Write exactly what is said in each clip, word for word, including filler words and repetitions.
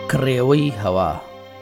کڕێوەی هەوا.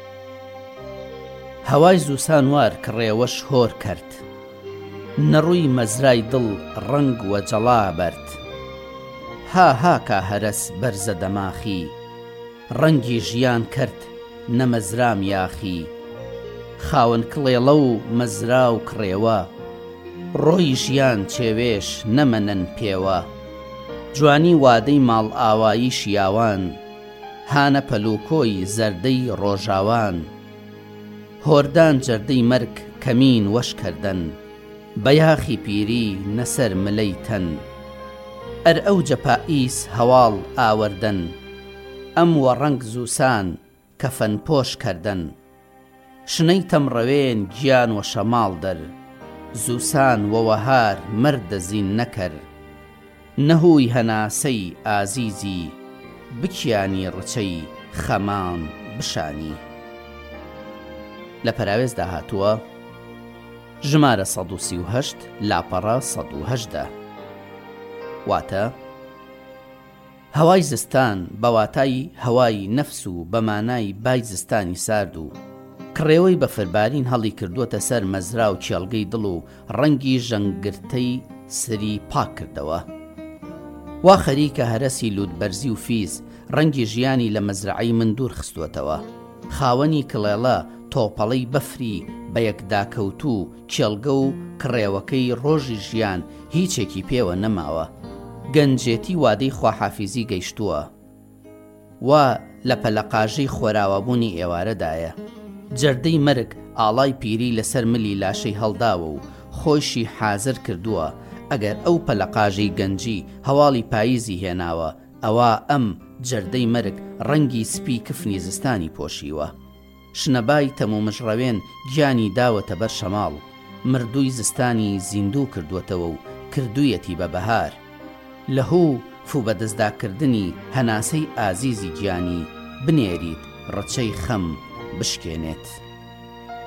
هەوای زووسانوار کڕێوەش هۆر کرد، نەڕووی مەزرای دڵ ڕنگ وە جەڵا بەرد. ها ها کا هەرس بەرزە دەماخی، ڕەنگی ژیان کرد نە مەزرام یاخی. خاوەن کڵێڵە و مەزرا و کڕێوە، ڕۆی ژیان چێوێش نەمەنەن پێوە. جوانی وادەی ماڵ ئاوایی شیاوان، هانە پەلوکۆی زەردەی ڕۆژاوان. هۆردان جەردەی مەرگ کەمین وەش کردن، بە یاخی پیری نەسەر ملەی تەن. ئەر ئەو جەپائیس هەواڵ ئاوەردەن، ئەم وە ڕەنگ زووسان کەفەن پۆش کردن. شنەی تەمڕەوێن گیان وە شەماڵ دەر، زووسان وەوەهار مەردە زین نەکرد. نەهووی هەناسەی ئازیزی، بکیانی ڕچەی خەمان بشانی. لە پەراوێزدا هاتووە ژمارە سەد و سی و هەشت لاپەڕە سەد و هەژدە. واتە هەوای زستان بە واتای هەوای نەفس و بە مانای بای زستانی سارد و کڕێوەی بەفربارین هەڵی کردووەتە سەر مەزرا و کێڵگەی دڵ و ڕەنگی ژەنگرتەی سری پاک کردەوە. وا خەریکە هەرەسی لوودبەرزی و فیز ڕەنگی ژیانی لە مەزرعەی من دوور خستووەتەوە. خاوەنی کڵێڵە تۆپەڵەی بەفری بە یەکداکەوتوو کێڵگە و کڕێوەکەی ڕۆژی ژیان هیچێکی پێوە نەماوە. گەنجێتی وادەی خواحافیزی گەیشتووە. وا لە پەلەقاژەی خۆراوەبوونی ئێوارەدایە. جەردەی مەرگ ئاڵای پیری لەسەر ملی لاشەی هەڵداوە و خۆشی حازر کردووە. ئەگەر ئەو پەلەقاژەی گەنجی هەواڵی پاییزی هێناوە، ئەوە ئەم جەردەی مەرگ ڕەنگی سپی کفنی زستانی پۆشیوە. شنەبای تەمومژڕەوێن گیانی داوەتە بەر شەماڵ، مردووی زستانی زیندوو کردووەتەوە و کردوویەتی بە بەهار. لەهوو فوو بەدەستداکردنی هەناسەی ئازیزی گیانی بنێریت ڕەچەی خەم بشکێنێت.